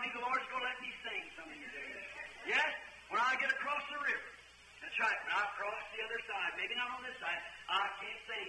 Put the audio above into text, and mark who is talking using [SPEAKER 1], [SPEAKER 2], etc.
[SPEAKER 1] believe the Lord's going to let me sing some of these days. Yes? When I get across the river. That's right. When I cross the other side, maybe not on this side, I can't sing.